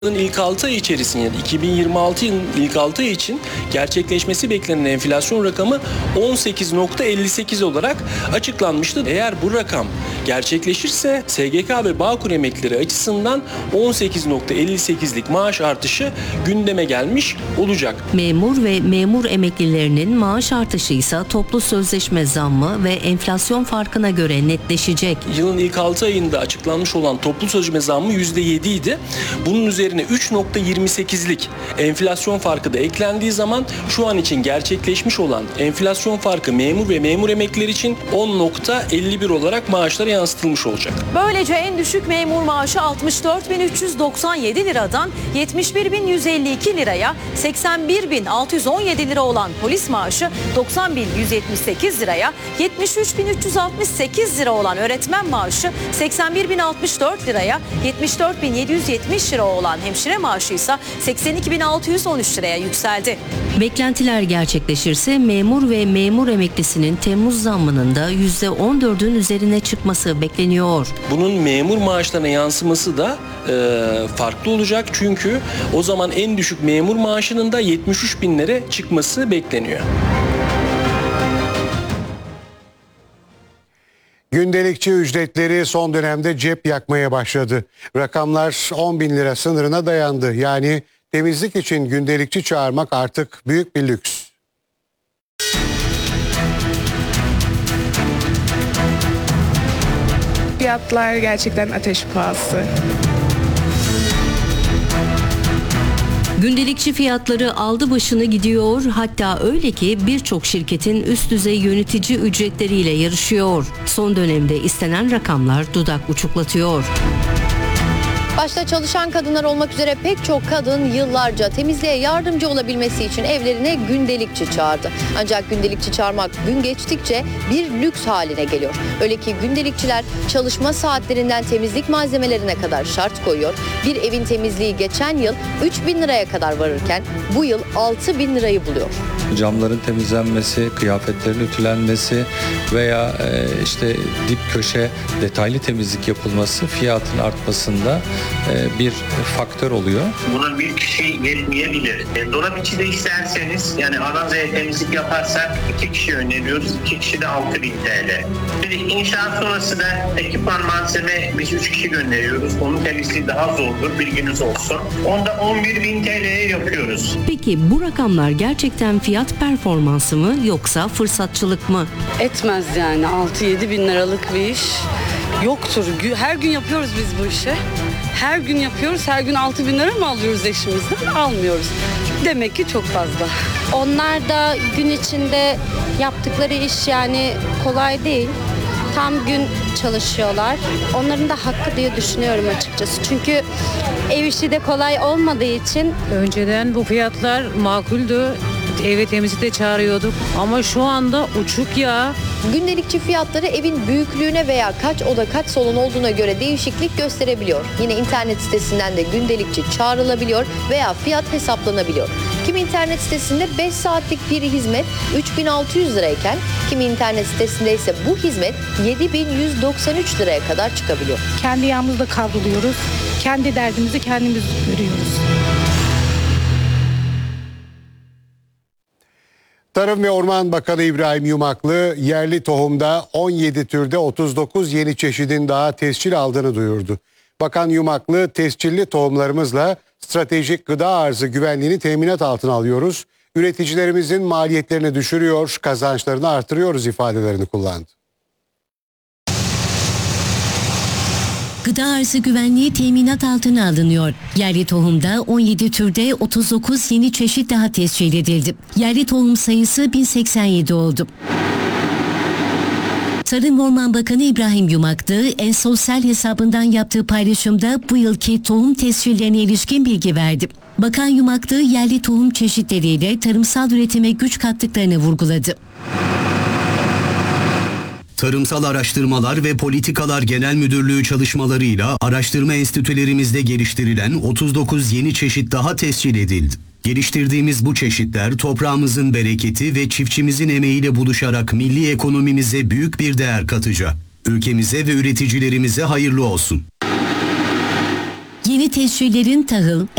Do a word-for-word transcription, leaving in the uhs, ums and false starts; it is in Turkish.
İlk altı ay içerisinde iki bin yirmi altı yılının ilk altı ay için gerçekleşmesi beklenen enflasyon rakamı on sekiz nokta elli sekiz olarak açıklanmıştı. Eğer bu rakam gerçekleşirse S G K ve Bağkur emeklileri açısından on sekiz nokta elli sekizlik maaş artışı gündeme gelmiş olacak. Memur ve memur emeklilerinin maaş artışı ise toplu sözleşme zammı ve enflasyon farkına göre netleşecek. Yılın ilk altı ayında açıklanmış olan toplu sözleşme zammı yüzde yedi idi. Bunun üzerine üç nokta yirmi sekizlik enflasyon farkı da eklendiği zaman şu an için gerçekleşmiş olan enflasyon farkı memur ve memur emeklileri için on nokta elli bir olarak maaşlara yansıtılmış olacak. Böylece en düşük memur maaşı altmış dört bin üç yüz doksan yedi liradan yetmiş bir bin yüz elli iki liraya, seksen bir bin altı yüz on yedi lira olan polis maaşı doksan bin yüz yetmiş sekiz liraya, yetmiş üç bin üç yüz altmış sekiz lira olan öğretmen maaşı seksen bir bin altmış dört liraya, yetmiş dört bin yedi yüz yetmiş lira olan hemşire maaşı ise seksen iki bin altı yüz on üç liraya yükseldi. Beklentiler gerçekleşirse memur ve memur emeklisinin Temmuz zammının da yüzde on dördün üzerine çıkması bekleniyor. Bunun memur maaşlarına yansıması da e, farklı olacak çünkü o zaman en düşük memur maaşının da yetmiş üç binlere çıkması bekleniyor. Gündelikçi ücretleri son dönemde cep yakmaya başladı. Rakamlar on bin lira sınırına dayandı. Yani temizlik için gündelikçi çağırmak artık büyük bir lüks. Fiyatlar gerçekten ateş pahası. Gündelikçi fiyatları aldı başını gidiyor, hatta öyle ki birçok şirketin üst düzey yönetici ücretleriyle yarışıyor. Son dönemde istenen rakamlar dudak uçuklatıyor. Başta çalışan kadınlar olmak üzere pek çok kadın yıllarca temizliğe yardımcı olabilmesi için evlerine gündelikçi çağırdı. Ancak gündelikçi çağırmak gün geçtikçe bir lüks haline geliyor. Öyle ki gündelikçiler çalışma saatlerinden temizlik malzemelerine kadar şart koyuyor. Bir evin temizliği geçen yıl üç bin liraya kadar varırken bu yıl altı bin lirayı buluyor. Camların temizlenmesi, kıyafetlerin ütülenmesi veya işte dip köşe detaylı temizlik yapılması fiyatın artmasında bir faktör oluyor. Buna bir kişi yetmeyebilir. Dolap içi de isterseniz yani arazaya temizlik yaparsak iki kişi öneriyoruz. iki kişi de altı bin T L. Bir inşaat sonrası da ekipman malzeme biz üç kişi gönderiyoruz. Onun temizliği daha zordur. Bilginiz olsun. Onda on bir bin T L'ye yapıyoruz. Peki bu rakamlar gerçekten fiyat performansı mı yoksa fırsatçılık mı? Etmez yani altı yedi bin liralık bir iş yoktur. Her gün yapıyoruz biz bu işi. Her gün yapıyoruz. Her gün altı bin lira mı alıyoruz eşimizden? Almıyoruz. Demek ki çok fazla. Onlar da gün içinde yaptıkları iş yani kolay değil. Tam gün çalışıyorlar. Onların da hakkı diye düşünüyorum açıkçası. Çünkü ev işi de kolay olmadığı için. Önceden bu fiyatlar makuldü. Eve temizlikte çağırıyorduk ama şu anda uçuk ya. Gündelikçi fiyatları evin büyüklüğüne veya kaç oda kaç salon olduğuna göre değişiklik gösterebiliyor. Yine internet sitesinden de gündelikçi çağrılabiliyor veya fiyat hesaplanabiliyor. Kimi internet sitesinde beş saatlik bir hizmet üç bin altı yüz lirayken kimi internet sitesinde ise bu hizmet yedi bin yüz doksan üç liraya kadar çıkabiliyor. Kendi yağımızda kavruluyoruz. Kendi derdimizi kendimiz görüyoruz. Tarım ve Orman Bakanı İbrahim Yumaklı yerli tohumda on yedi türde otuz dokuz yeni çeşidin daha tescil aldığını duyurdu. Bakan Yumaklı tescilli tohumlarımızla stratejik gıda arzı güvenliğini teminat altına alıyoruz. Üreticilerimizin maliyetlerini düşürüyor, kazançlarını artırıyoruz ifadelerini kullandı. Gıda arzı güvenliği teminat altına alınıyor. Yerli tohumda on yedi türde otuz dokuz yeni çeşit daha tescil edildi. Yerli tohum sayısı bin seksen yedi oldu. Tarım ve Orman Bakanı İbrahim Yumaklı en sosyal hesabından yaptığı paylaşımda bu yılki tohum tescillerine ilişkin bilgi verdi. Bakan Yumaklı yerli tohum çeşitleriyle tarımsal üretime güç kattıklarını vurguladı. Tarımsal Araştırmalar ve Politikalar Genel Müdürlüğü çalışmalarıyla araştırma enstitülerimizde geliştirilen otuz dokuz yeni çeşit daha tescil edildi. Geliştirdiğimiz bu çeşitler toprağımızın bereketi ve çiftçimizin emeğiyle buluşarak milli ekonomimize büyük bir değer katacak. Ülkemize ve üreticilerimize hayırlı olsun. Yeni tescillerin tahıl,